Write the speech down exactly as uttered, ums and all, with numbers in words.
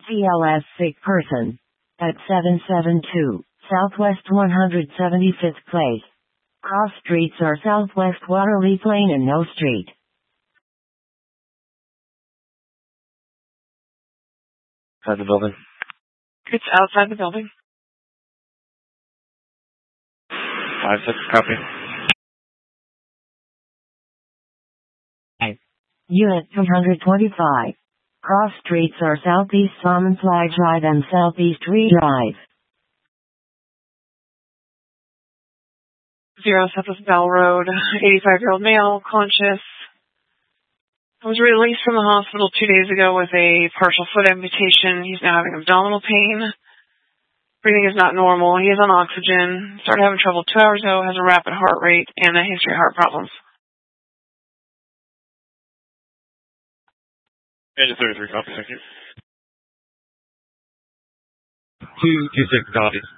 C L S sick person. At seven seven two, Southwest one hundred seventy-fifth Place. Cross streets are Southwest Waterleaf Lane and No Street. Outside the building. It's outside the building. Five six, copy. Unit two hundred twenty-five. Cross streets are Southeast Salmonfly Drive and Southeast Reed Drive. Zero Southwest Bell Road, eighty-five-year-old male, conscious. I was released from the hospital two days ago with a partial foot amputation. He's now having abdominal pain. Breathing is not normal. He is on oxygen. Started having trouble two hours ago, has a rapid heart rate, and a history of heart problems. Engine thirty-three, copy, thank you. Two, two six, copy.